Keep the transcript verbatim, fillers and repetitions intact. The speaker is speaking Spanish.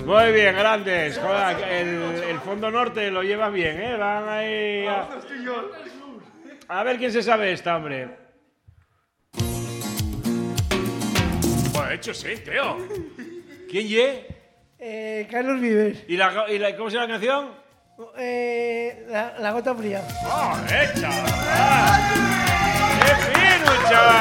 Muy bien, grandes. Joder, el, el fondo norte lo llevas bien, ¿eh? Van ahí... A, a ver quién se sabe esta, hombre. Bueno, de hecho sí, creo. ¿Quién ye? Eh, Carlos Vives. ¿Y, la, y la, cómo se llama la canción? Eh, la, la gota fría. ¡Oh, hecha! ¡Qué fino, chaval!